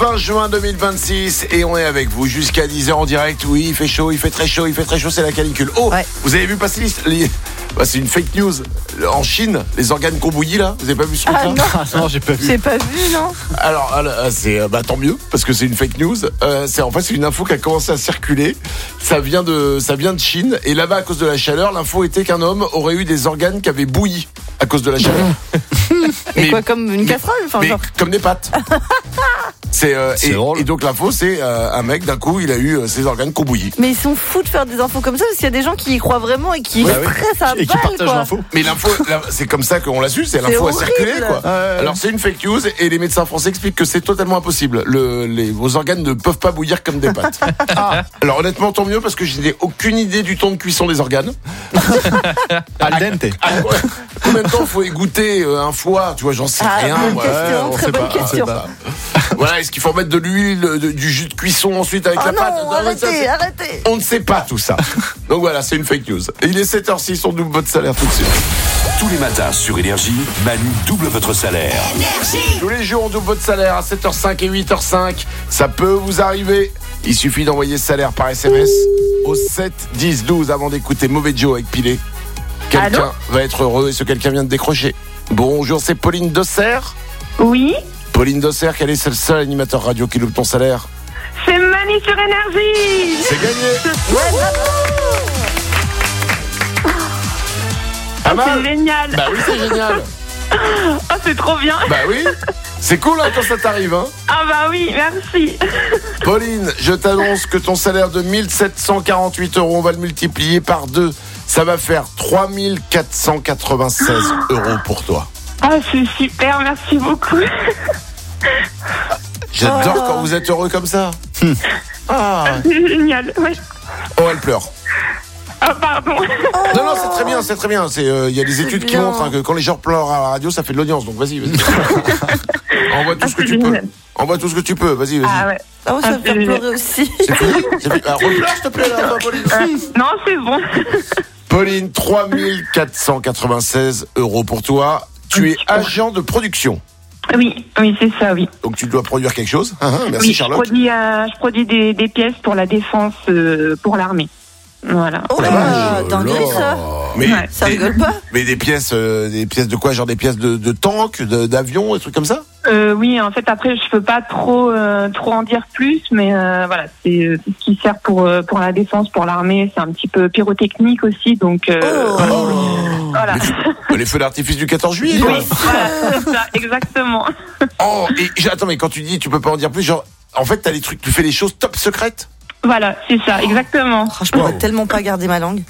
20 juin 2026 et on est avec vous jusqu'à 10h en direct. Oui, il fait chaud, il fait très chaud, c'est la canicule. Oh, ouais. Vous avez vu passer c'est une fake news. En Chine, les organes qu'on bouillit là, vous avez pas vu ce truc-là? Non, j'ai pas vu. J'ai pas vu, non. Alors c'est tant mieux parce que c'est une fake news. C'est une info qui a commencé à circuler. Ça vient de Chine et là-bas à cause de la chaleur, l'info était qu'un homme aurait eu des organes qui avaient bouilli à cause de la chaleur. Mais quoi, comme une casserole, genre. Comme des pâtes. Et donc l'info c'est un mec d'un coup il a eu ses organes qu'on bouillit. Mais ils sont fous de faire des infos comme ça parce qu'il y a des gens qui y croient vraiment et qui stressent à balle, qui partagent l'info. Mais l'info c'est comme ça qu'on l'a su, c'est l'info à circuler quoi. Alors c'est une fake news et les médecins français expliquent que c'est totalement impossible. Vos organes ne peuvent pas bouillir comme des pâtes. Alors honnêtement tant mieux parce que je n'ai aucune idée du temps de cuisson des organes. Al dente. Combien de temps faut égoutter un foie, tu vois, j'en sais rien. Bonne question. Voilà, est-ce qu'il faut mettre de l'huile, du jus de cuisson ensuite avec la pâte? Arrêtez. On ne sait pas tout ça. Donc voilà, c'est une fake news. Il est 7h06, on double votre salaire tout de suite. Tous les matins sur Énergie, Manu double votre salaire. Énergie. Tous les jours, on double votre salaire à 7h05 et 8h05. Ça peut vous arriver. Il suffit d'envoyer salaire par SMS au 7 10 12 avant d'écouter Mauvais Joe avec Pilé. Quelqu'un va être heureux et ce quelqu'un vient de décrocher. Bonjour, c'est Pauline Dosser. Oui. Pauline Dosser, quel est le seul animateur radio qui loupe ton salaire? C'est Manu sur Énergie. C'est gagné. C'est génial. Bah oui, c'est génial. C'est trop bien. Bah oui. C'est cool quand ça t'arrive, hein. Ah bah oui, merci. Pauline, je t'annonce que ton salaire de 1748 €, on va le multiplier par 2. Ça va faire 3496 € pour toi. C'est super, merci beaucoup. J'adore quand vous êtes heureux comme ça. C'est génial, ouais. Oh, elle pleure. Pardon. Non, c'est très bien. Il y a des études qui montrent que quand les gens pleurent à la radio, ça fait de l'audience. Donc vas-y. Envoie tout ce que tu peux. Envoie tout ce que tu peux. Vas-y. Ah ouais. Ça me fait pleurer aussi. C'est fini. Repleure, s'il te plaît, là, Pauline. Non, c'est bon. Pauline, 3496 € pour toi. Tu es agent de production. Oui, c'est ça, oui. Donc tu dois produire quelque chose. Merci, Charlotte. Je produis des pièces pour la défense, pour l'armée. Voilà. Dinguerie ça. Mais ça rigole pas. Mais des pièces de quoi? Genre des pièces de tanks, d'avions, des trucs comme ça? Oui, en fait après je peux pas trop en dire plus, mais voilà, c'est ce qui sert pour la défense, pour l'armée. C'est un petit peu pyrotechnique aussi, donc voilà. Les feux d'artifice du 14 juillet. Oui, voilà, c'est ça, exactement. Attends, mais quand tu dis tu peux pas en dire plus, genre en fait t'as les trucs, tu fais les choses top secrètes. Voilà, c'est ça, exactement. Je pourrais tellement pas garder ma langue.